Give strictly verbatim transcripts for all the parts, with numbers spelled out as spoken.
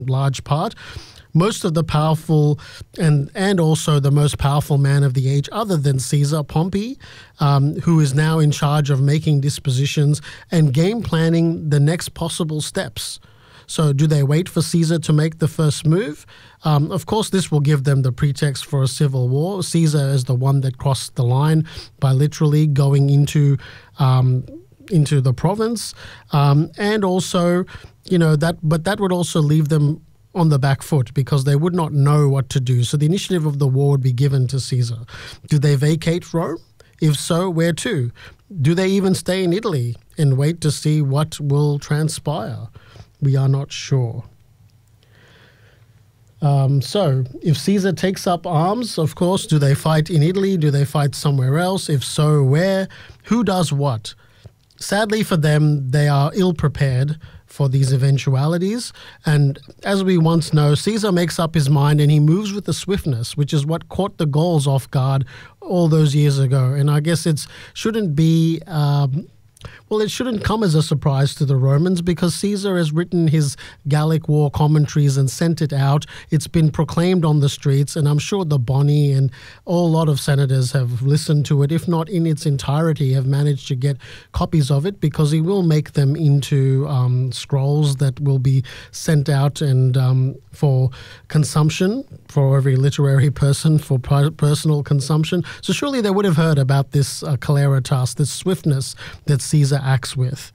large part. Most of the powerful and and also the most powerful man of the age, other than Caesar, Pompey, um, who is now in charge of making dispositions and game planning the next possible steps. So do they wait for Caesar to make the first move? Um, of course, this will give them the pretext for a civil war. Caesar is the one that crossed the line by literally going into um, into the province, um, and also, you know, that. But that would also leave them on the back foot because they would not know what to do. So the initiative of the war would be given to Caesar. Do they vacate Rome? If so, where to? Do they even stay in Italy and wait to see what will transpire? We are not sure. Um, so if Caesar takes up arms, of course, do they fight in Italy? Do they fight somewhere else? If so, where? Who does what? Sadly for them, they are ill-prepared for these eventualities. And as we once know, Caesar makes up his mind and he moves with the swiftness, which is what caught the Gauls off guard all those years ago. And I guess it shouldn't be... Um, Well, it shouldn't come as a surprise to the Romans because Caesar has written his Gallic War commentaries and sent it out. It's been proclaimed on the streets, and I'm sure the Boni and a lot of senators have listened to it, if not in its entirety, have managed to get copies of it because he will make them into um, scrolls that will be sent out and um, for consumption, for every literary person, for personal consumption. So surely they would have heard about this uh, celeritas, this swiftness that Caesar acts with.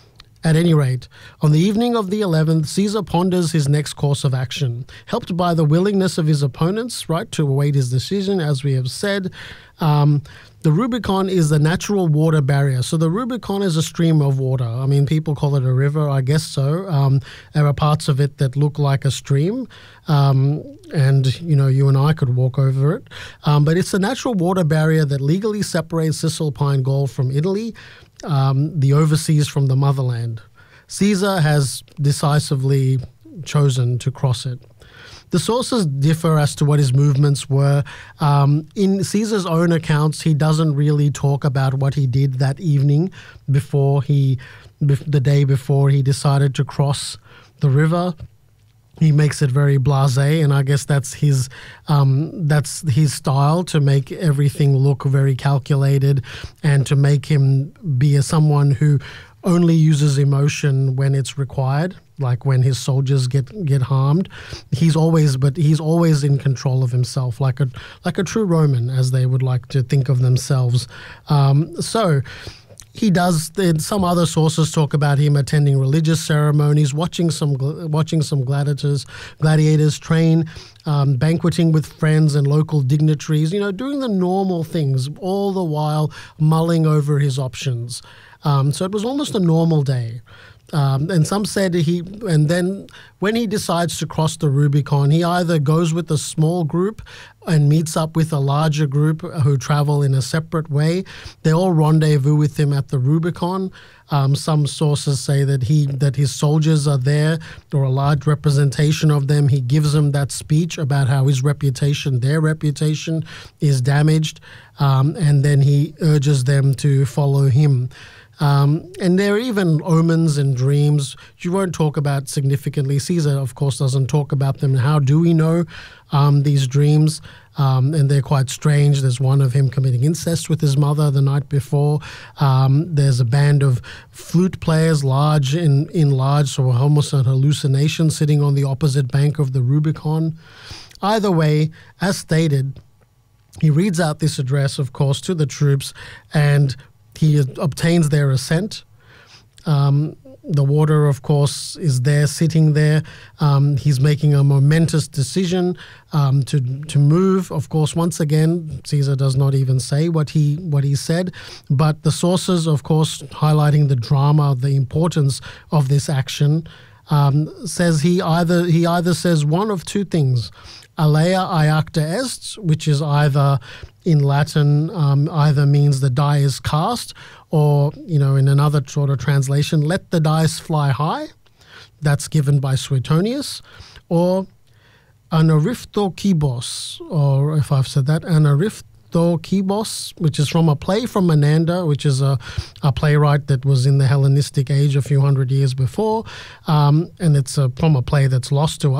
At any rate, on the evening of the eleventh, Caesar ponders his next course of action. Helped by the willingness of his opponents, right, to await his decision, as we have said, um, the Rubicon is the natural water barrier. So the Rubicon is a stream of water. I mean, people call it a river, I guess so. Um, there are parts of it that look like a stream, um, and, you know, you and I could walk over it. Um, but it's a natural water barrier that legally separates Cisalpine Gaul from Italy, um, the overseas from the motherland. Caesar has decisively chosen to cross it. The sources differ as to what his movements were. Um, in Caesar's own accounts, he doesn't really talk about what he did that evening before he, the day before he decided to cross the river. He makes it very blasé, and I guess that's his um, that's his style, to make everything look very calculated and to make him be a, someone who only uses emotion when it's required, like when his soldiers get get harmed. He's always, but he's always in control of himself, like a like a true Roman, as they would like to think of themselves. Um, so. He does. Some other sources talk about him attending religious ceremonies, watching some watching some gladiators, gladiators train, um, banqueting with friends and local dignitaries. You know, doing the normal things, all the while mulling over his options. Um, so it was almost a normal day. Um, and some said he, and then when he decides to cross the Rubicon, he either goes with a small group and meets up with a larger group who travel in a separate way. They all rendezvous with him at the Rubicon. Um, some sources say that he that his soldiers are there, or a large representation of them. He gives them that speech about how his reputation, their reputation, is damaged, um, and then he urges them to follow him. Um, and there are even omens and dreams you won't talk about significantly. Caesar, of course, doesn't talk about them. How do we know um, these dreams? Um, and they're quite strange. There's one of him committing incest with his mother the night before. Um, there's a band of flute players, large in, in large, so almost an hallucination, sitting on the opposite bank of the Rubicon. Either way, as stated, he reads out this address, of course, to the troops, and he obtains their assent. Um, the water, of course, is there, sitting there. Um, he's making a momentous decision um, to to move. Of course, once again, Caesar does not even say what he what he said, but the sources, of course, highlighting the drama, the importance of this action, um, says he either he either says one of two things: alea iacta est, which is either in Latin, um, either means the die is cast, or, you know, in another sort of translation, let the dice fly high. That's given by Suetonius. Or anariphtokibos, or if I've said that, anaript, Christokibos, which is from a play from Menander, which is a, a playwright that was in the Hellenistic age a few hundred years before. Um, and it's a, from a play that's lost to